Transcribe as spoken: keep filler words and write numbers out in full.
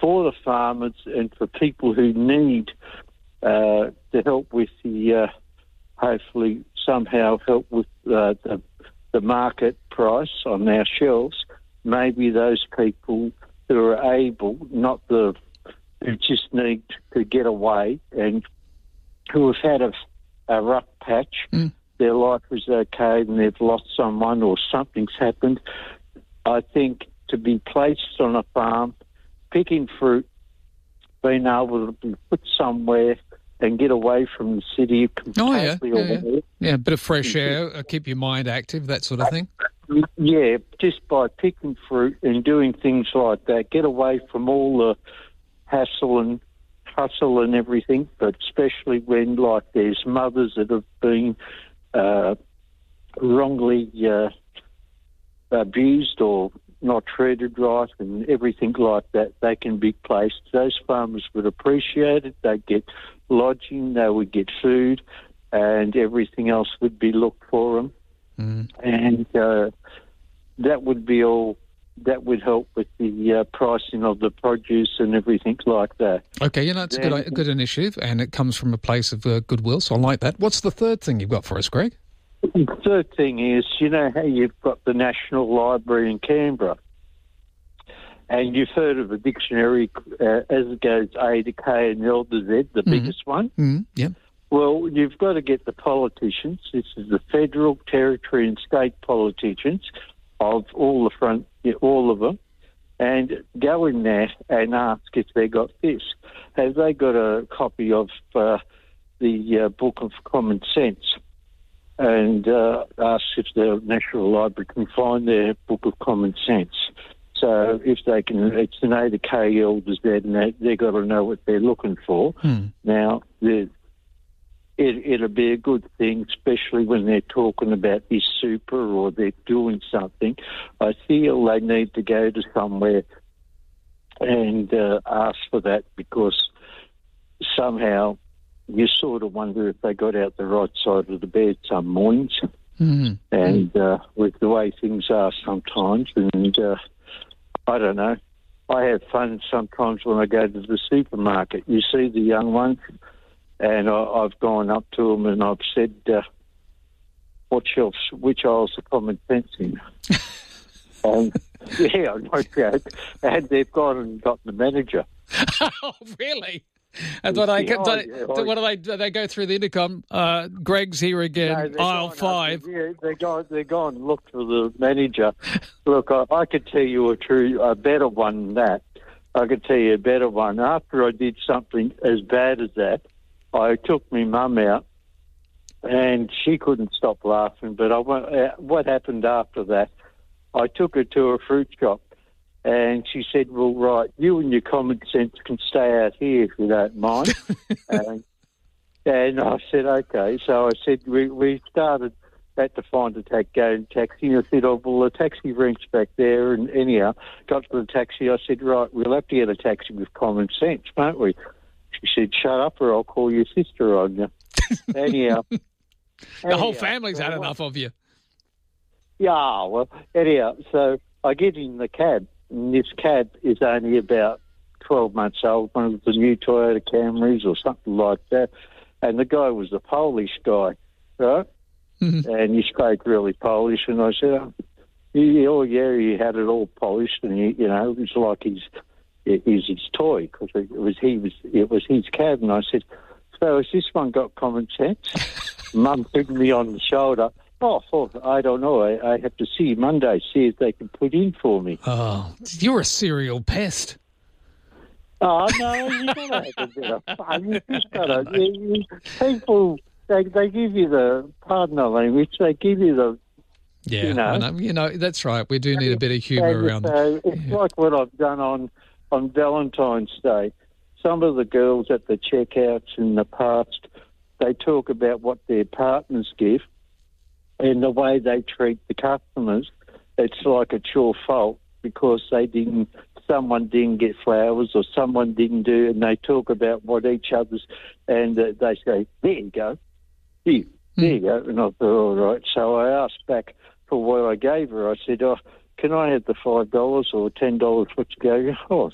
for the farmers and for people who need uh, to help with the, uh, hopefully somehow help with uh, the, the market price on our shelves, maybe those people who are able, not the who just need to get away and who have had a, a rough patch, mm. their life was okay and they've lost someone or something's happened. I think to be placed on a farm, picking fruit, being able to be put somewhere and get away from the city completely. Oh, yeah, yeah, yeah. yeah a bit of fresh air, uh, keep your mind active, that sort of thing. Yeah, just by picking fruit and doing things like that, get away from all the hassle and hustle and everything, but especially when, like, there's mothers that have been uh, wrongly uh, abused or not treated right and everything like that, they can be placed. Those farmers would appreciate it. They'd get lodging, they would get food, and everything else would be looked for them. Mm. And uh, that would be all, that would help with the uh, pricing of the produce and everything like that. Okay, you know, it's then, a good, a good initiative, and it comes from a place of uh, goodwill, so I like that. What's the third thing you've got for us, Greg? The third thing is, you know how you've got the National Library in Canberra, and you've heard of a dictionary uh, as it goes A to K and L to Z, the mm. biggest one? Mm. Yeah. Well, you've got to get the politicians. This is the federal, territory and state politicians of all the front, all of them, and go in there and ask if they got this. Have they got a copy of uh, the uh, Book of Common Sense? And uh, ask if the National Library can find their Book of Common Sense. So if they can, it's an A to K, L to Z, and they, they've got to know what they're looking for. Hmm. Now, it, it'll be a good thing, especially when they're talking about this super or they're doing something. I feel they need to go to somewhere and uh, ask for that, because somehow you sort of wonder if they got out the right side of the bed some mornings. Mm-hmm. And uh, with the way things are sometimes, and uh, I don't know, I have fun sometimes when I go to the supermarket. You see the young ones, and I, I've gone up to them and I've said, uh, what shelves, which aisle's the Common Sense in? um, yeah, no joke. And they've gone and got the manager. Oh, really? And what, I, yeah, do, yeah, what do they do? They go through the intercom. Uh, Greg's here again, no, aisle five. Up, yeah, they go. They go and look for the manager. Look, I, I could tell you a true, a better one than that. I could tell you a better one. After I did something as bad as that, I took my mum out, and she couldn't stop laughing. But I went, uh, what happened after that? I took her to a fruit shop. And she said, well, right, you and your common sense can stay out here if you don't mind. and, and I said, okay. So I said, we, we started, had to find a taxi, go and taxi. And I said, oh, well, the taxi ranks back there. And anyhow, got to the taxi. I said, right, we'll have to get a taxi with common sense, won't we? She said, shut up or I'll call your sister on you. anyhow. The anyhow, whole family's so had what? enough of you. Yeah, well, anyhow, so I get in the cab. And this cab is only about twelve months old, one of the new Toyota Camrys or something like that. And the guy was a Polish guy, right? Mm-hmm. And he spoke really Polish. And I said, oh, yeah, oh, yeah, he had it all polished. And, he, you know, it was like his, it was his toy, because it was, he was, it was his cab. And I said, so has this one got common sense? Mum put me on the shoulder. Oh, oh, I don't know. I, I have to see Monday, see if they can put in for me. Oh, you're a serial pest. Oh, no, you got to have a bit of fun. You just got to... You, you, people, they, they give you the, pardon the language, they give you the... Yeah, you know, I know, you know, that's right. We do need a bit of humour around so that. It's yeah. like what I've done on, on Valentine's Day. Some of the girls at the checkouts in the past, they talk about what their partners give. And the way they treat the customers, it's like it's your fault because they didn't, someone didn't get flowers or someone didn't do, and they talk about what each other's, and uh, they say, there you go, here, there you go. And I thought, all right. So I asked back for what I gave her. I said, oh, can I have the five dollars or ten dollars? What you go? Oh,